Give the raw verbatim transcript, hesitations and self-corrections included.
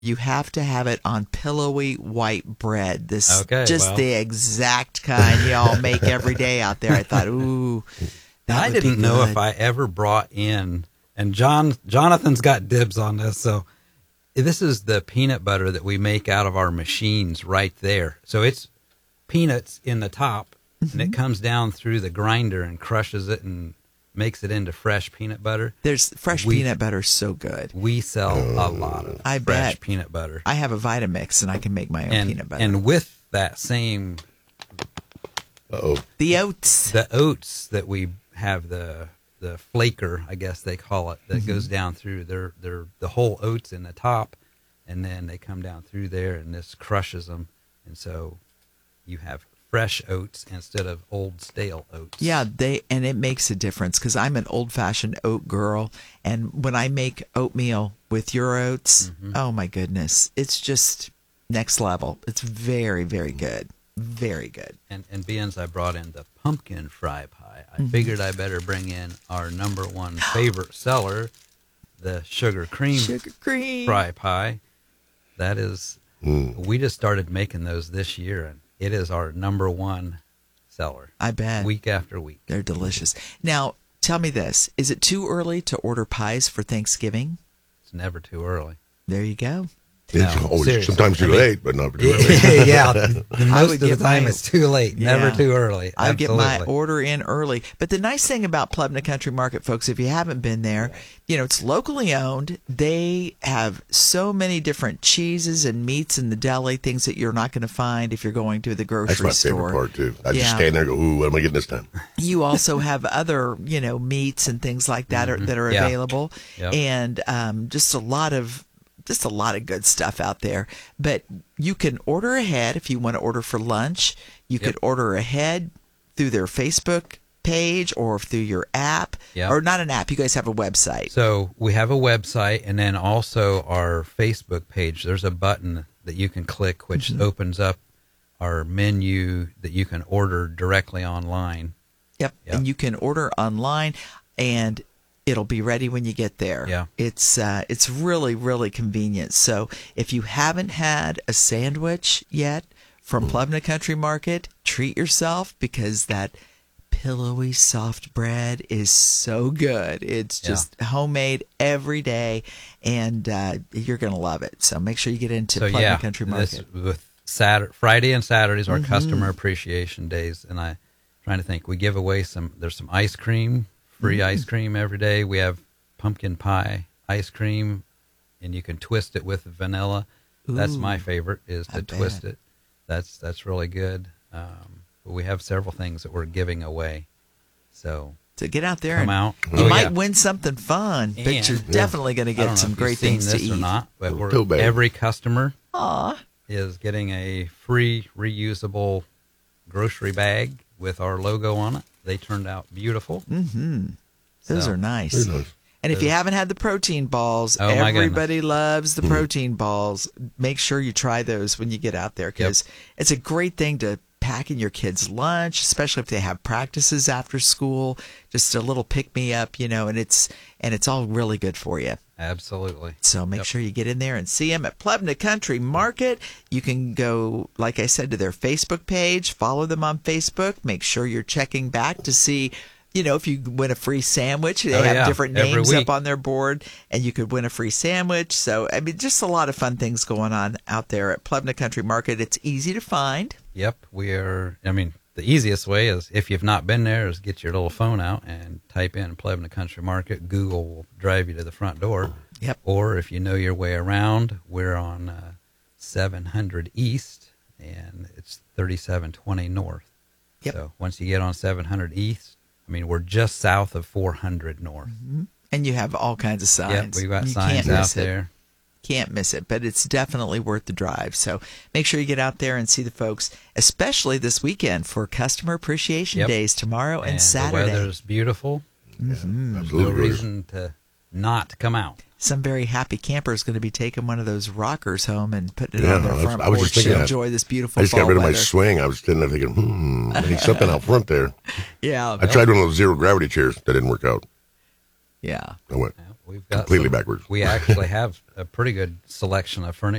you have to have it on pillowy white bread. This Okay, just well. the exact kind y'all make every day out there. I thought, ooh, that I would be didn't know good. if I ever brought in, and John Jonathan's got dibs on this, so this is the peanut butter that we make out of our machines right there. So it's peanuts in the top, mm-hmm. and it comes down through the grinder and crushes it and makes it into fresh peanut butter. There's fresh we, peanut butter so good. We sell a lot of I fresh bet. peanut butter. I have a Vitamix, and I can make my own and, peanut butter. And with that same, Uh-oh. The oats. the oats that we have, the the flaker, I guess they call it, that mm-hmm. goes down through. They're they're the whole oats in the top, and then they come down through there, and this crushes them, and so you have fresh oats instead of old stale oats. Yeah, they and it makes a difference because I'm an old-fashioned oat girl, and when I make oatmeal with your oats, Mm-hmm. oh my goodness, it's just next level. It's very, very good, very good. And and beans, I brought in the pumpkin fry pie. I Mm-hmm. figured I better bring in our number one favorite seller, the sugar cream Sugar cream fry pie. That is, Mm. we just started making those this year, and it is our number one seller. I bet Week after week. they're delicious. Now, tell me this: is it too early to order pies for Thanksgiving? It's never too early. There you go. It's No, always, seriously. sometimes too I mean- late, but not too early. yeah, the- I most would of the get time my- it's too late. Never Yeah. too early. I get my Absolutely. order in early. But the nice thing about Plebna Country Market, folks, if you haven't been there, you know, it's locally owned. They have so many different cheeses and meats in the deli, things that you're not going to find if you're going to the grocery That's my store. favorite part, too. I Yeah. just stand there and go, ooh, what am I getting this time? You also have other, you know, meats and things like that are, that are Yeah. available, Yep. and um, just a lot of just a lot of good stuff out there. But you can order ahead if you want to order for lunch. You Yep. could order ahead through their Facebook page or through your app, Yep. or not an app. You guys have a website. So we have a website, and then also our Facebook page. There's a button that you can click, which Mm-hmm. opens up our menu that you can order directly online. Yep. Yep. And you can order online, and it'll be ready when you get there. Yeah. It's uh, it's really, really convenient. So if you haven't had a sandwich yet from Plebna Country Market, treat yourself, because that pillowy soft bread is so good. It's Yeah. just homemade every day, and uh, you're going to love it. So make sure you get into So Plebna yeah, Country this, Market. with Saturday, Friday and Saturdays are Mm-hmm. customer appreciation days, and I trying to think. We give away some. There's some ice cream, free Mm-hmm. ice cream every day. We have pumpkin pie ice cream, and you can twist it with vanilla. That's my Ooh, favorite, is I to twist bet. it. That's that's really good. Um, but we have several things that we're giving away. So So get out there come and out. you Oh, might yeah. win something fun, but And- you're Yeah. definitely going to I don't know get some if great you've seen things to this eat. or not, but we're, Too bad. every customer Aw. is getting a free reusable grocery bag with our logo on it. They turned out beautiful. Mm-hmm. Those So- are nice. Very nice. And if you Those- haven't had the protein balls, Oh, my everybody loves the protein balls. Make sure you try those when you get out there, because it's a great thing to pack in your kids' lunch, especially if they have practices after school. Just a little pick me up, you know, and it's and it's all really good for you. Absolutely. So make Yep. sure you get in there and see them at Plebna Country Market. You can go, like I said, to their Facebook page, follow them on Facebook. Make sure you're checking back to see, you know, if you win a free sandwich. They Oh, have yeah. different Every names week. up on their board, and you could win a free sandwich. So, I mean, just a lot of fun things going on out there at Plebna Country Market. It's easy to find. Yep, we are. I mean, the easiest way is, if you've not been there, is get your little phone out and type in Plebna Country Market. Google will drive you to the front door. Yep. Or if you know your way around, we're on uh, seven hundred East, and it's thirty-seven twenty North. Yep. So once you get on seven hundred East, I mean, we're just south of four hundred North. And you have all kinds of signs. Yep, we've got You signs can't out miss it. there. Can't miss it, but it's definitely worth the drive. So make sure you get out there and see the folks, especially this weekend for Customer Appreciation Yep. Days tomorrow and, And Saturday. the weather's beautiful. Mm-hmm. No Absolutely. gorgeous. reason to not come out. Some very happy camper is going to be taking one of those rockers home and putting it Yeah, on their I was- front I was porch just thinking to that. enjoy this beautiful I just fall got rid of my weather. swing. I was sitting there thinking, hmm, I need something out front there. Yeah, I tried one of those zero gravity chairs. That didn't work out. yeah. I went, we've got completely some- backwards. We actually have a pretty good selection of furniture.